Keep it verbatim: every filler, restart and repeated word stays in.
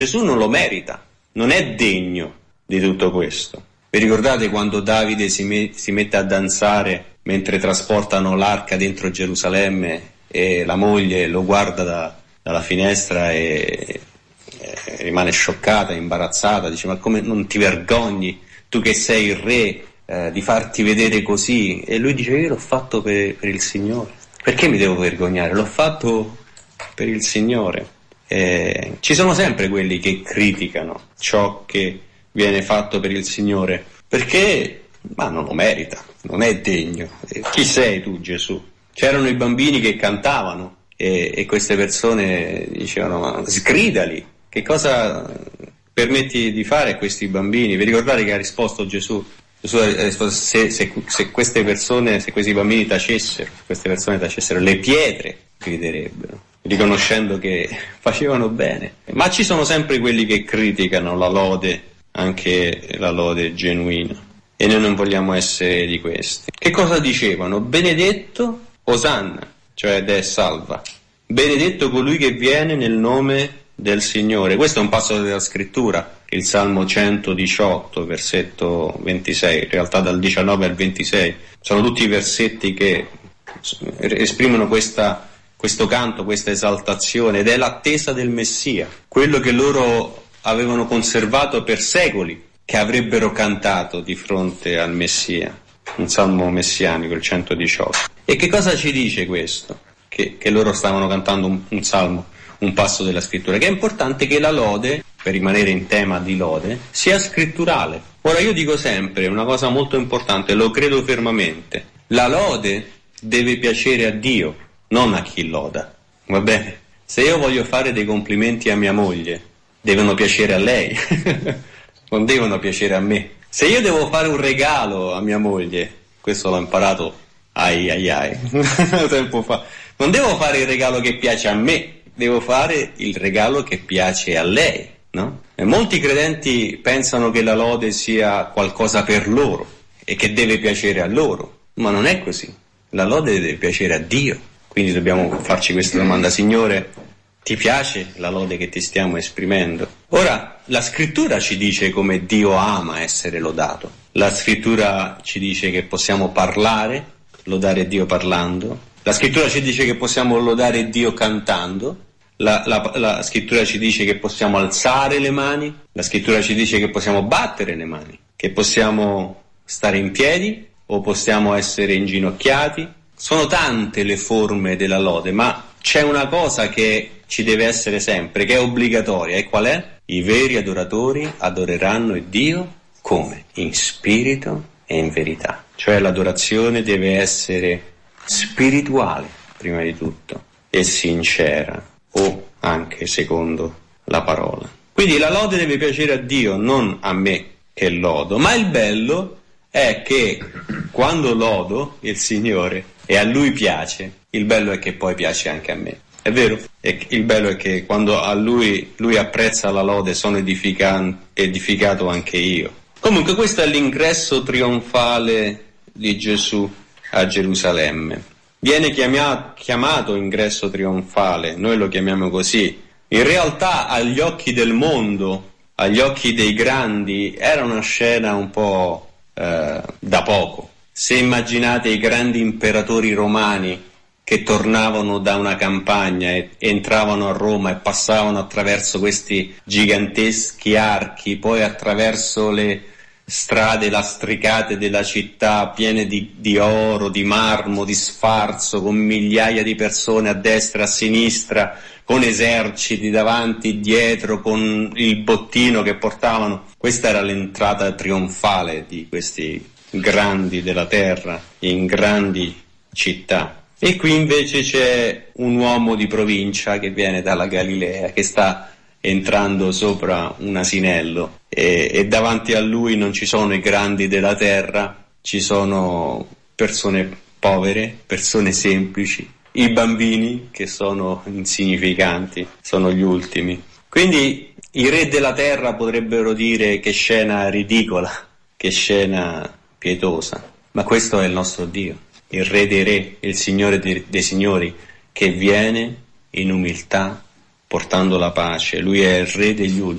Gesù non lo merita, non è degno di tutto questo. Vi ricordate quando Davide si, met- si mette a danzare mentre trasportano l'arca dentro Gerusalemme e la moglie lo guarda da, dalla finestra e, e rimane scioccata, imbarazzata, dice: ma come non ti vergogni, tu che sei il re, eh, di farti vedere così? E lui dice: io l'ho fatto per, per il Signore, perché mi devo vergognare? L'ho fatto per il Signore. Eh, ci sono sempre quelli che criticano ciò che viene fatto per il Signore perché ma non lo merita, non è degno. Eh, chi sei tu, Gesù? C'erano i bambini che cantavano e, e queste persone dicevano: ma sgridali, che cosa permetti di fare a questi bambini? Vi ricordate che ha risposto Gesù? Gesù ha risposto: se, se, se queste persone, se questi bambini tacessero, queste persone tacessero, le pietre griderebbero, riconoscendo che facevano bene. Ma ci sono sempre quelli che criticano la lode, anche la lode genuina, e noi non vogliamo essere di questi. Che cosa dicevano? Benedetto Osanna, cioè de salva, benedetto colui che viene nel nome del Signore. Questo è un passo della scrittura, il Salmo centodiciotto, versetto ventisei, in realtà dal diciannove al ventisei, sono tutti versetti che esprimono questa questo canto, questa esaltazione, ed è l'attesa del Messia, quello che loro avevano conservato per secoli, che avrebbero cantato di fronte al Messia, un salmo messianico, il centodiciotto. E che cosa ci dice questo? Che, che loro stavano cantando un, un salmo, un passo della scrittura, che è importante che la lode, per rimanere in tema di lode, sia scritturale. Ora io dico sempre una cosa molto importante, lo credo fermamente: la lode deve piacere a Dio, non a chi loda, va bene? Se io voglio fare dei complimenti a mia moglie, devono piacere a lei, non devono piacere a me. Se io devo fare un regalo a mia moglie, questo l'ho imparato ai ai ai, tempo fa, non devo fare il regalo che piace a me, devo fare il regalo che piace a lei, no? E molti credenti pensano che la lode sia qualcosa per loro e che deve piacere a loro, ma non è così. La lode deve piacere a Dio. Quindi dobbiamo farci questa domanda: Signore, ti piace la lode che ti stiamo esprimendo? Ora, la scrittura ci dice come Dio ama essere lodato. La scrittura ci dice che possiamo parlare, lodare Dio parlando. La scrittura ci dice che possiamo lodare Dio cantando. La, la, la scrittura ci dice che possiamo alzare le mani. La scrittura ci dice che possiamo battere le mani, che possiamo stare in piedi o possiamo essere inginocchiati. Sono tante le forme della lode, ma c'è una cosa che ci deve essere sempre, che è obbligatoria, e qual è? I veri adoratori adoreranno il Dio come? In spirito e in verità. Cioè l'adorazione deve essere spirituale, prima di tutto, e sincera, o anche secondo la parola. Quindi la lode deve piacere a Dio, non a me che lodo, ma il bello è che quando lodo il Signore e a Lui piace, il bello è che poi piace anche a me. È vero? E il bello è che quando a Lui, lui apprezza la lode, sono edifican- edificato anche io. Comunque questo è l'ingresso trionfale di Gesù a Gerusalemme. Viene chiamato, chiamato ingresso trionfale, noi lo chiamiamo così. In realtà agli occhi del mondo, agli occhi dei grandi, era una scena un po' eh, da poco. Se immaginate i grandi imperatori romani che tornavano da una campagna e entravano a Roma e passavano attraverso questi giganteschi archi, poi attraverso le strade lastricate della città piene di, di oro, di marmo, di sfarzo, con migliaia di persone a destra e a sinistra, con eserciti davanti e dietro, con il bottino che portavano. Questa era l'entrata trionfale di questi grandi della terra in grandi città. E qui invece c'è un uomo di provincia che viene dalla Galilea, che sta entrando sopra un asinello, e, e davanti a lui non ci sono i grandi della terra, ci sono persone povere, persone semplici, i bambini che sono insignificanti, sono gli ultimi. Quindi i re della terra potrebbero dire: che scena ridicola, che scena pietosa, ma questo è il nostro Dio, il Re dei Re, il Signore dei, dei Signori, che viene in umiltà portando la pace, lui è il re degli ultimi.